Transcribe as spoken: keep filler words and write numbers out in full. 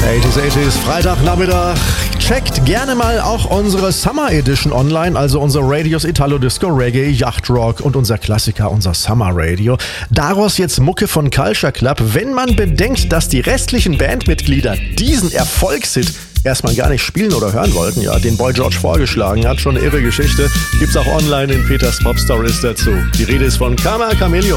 achtziger, achtziger, Freitagnachmittag. Checkt gerne mal auch unsere Summer Edition online, also unser Radios Italo Disco Reggae, Yacht Rock und unser Klassiker, unser Summer Radio. Daraus jetzt Mucke von Culture Club. Wenn man bedenkt, dass die restlichen Bandmitglieder diesen Erfolgshit erstmal gar nicht spielen oder hören wollten, ja, den Boy George vorgeschlagen hat, schon eine irre Geschichte. Gibt's auch online in Peters Pop Stories dazu. Die Rede ist von Karma Chameleon.